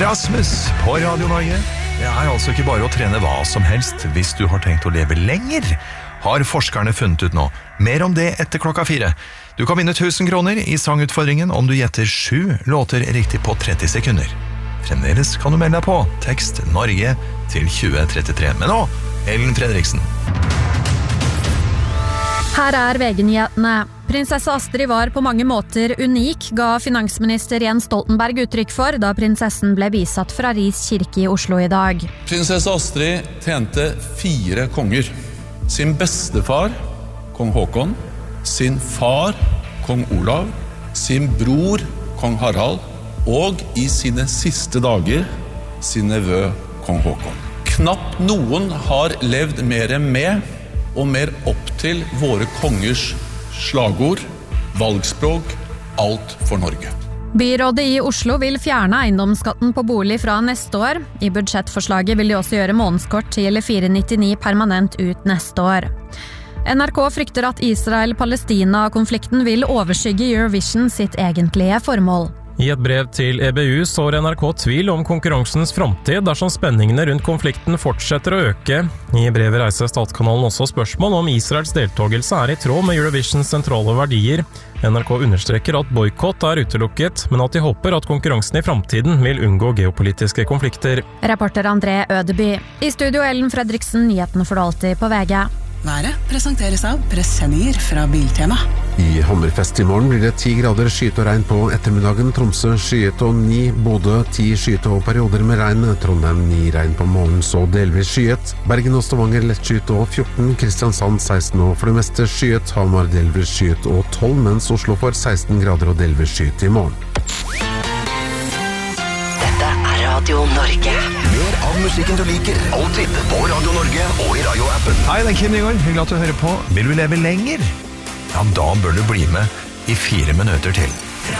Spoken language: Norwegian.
Rasmus på Radio Norge. Det altså ikke bare å trene hva som helst hvis du har tenkt å leve lenger, har forskerne funnet ut nå. Mer om det etter 4:00. Du kan vinne 1000 kroner i sangutfordringen om du gjetter 7 låter riktig på 30 sekunder. Fremdeles kan du melde deg på tekst Norge til 2033. Men nå, Ellen Fredriksen. Her VG-nyhetene. Prinsesse Astrid var på mange måter unik, ga finansminister Jens Stoltenberg uttrykk for da prinsessen ble bisatt fra Ris kirke i Oslo i dag. Prinsesse Astrid tjente 4 konger. Sin bestefar, kong Håkon, sin far, kong Olav, sin bror, kong Harald, og i sine siste dager, sin nevø, kong Håkon. Knapt noen har levd mer med og mer opp til våre kongers slagord, valgspråk, alt for Norge. Byrådet i Oslo vil fjerne eiendomsskatten på bolig fra neste år. I budsjettforslaget vil de også gjøre månedskort til 499 permanent ut neste år. NRK frykter at Israel-Palestina-konflikten vil overskygge Eurovision sitt egentlige formål. I et brev til EBU sår NRK tvil om konkurransens framtid dersom spenningene rundt konflikten fortsetter å øke. I brevet reiser Statskanalen også spørsmål om Israels deltagelse i tråd med Eurovisions sentrale verdier. NRK understreker at boykott utelukket, men at de håper at konkurransen i framtiden vil unngå geopolitiske konflikter. Reporter André Ødeby. I studio Ellen Fredriksen, nyhetene får du alltid på VG. Været presenteres av presenninger fra Biltema. I Hammerfest i morgen blir det 10 grader skyet og regn på ettermiddagen. Tromsø skyet og 9, Bodø 10 skyet og perioder med regn. Trondheim 9 regn på morgen, så delvis skyet. Bergen og Stavanger lett skyet og 14, Kristiansand 16 og for det meste skyet. Hamar delvis skyet og 12, mens Oslo får 16 grader og delvis skyet i morgen. Dette Radio Norge. Mer av musikken du liker, alltid på Radio Norge og i radioappen. Hei, det Kim Nygaard. Hyggelig at du hører på. Vil du leve lenger? Ja, da bør du bli med i 4 minutter til.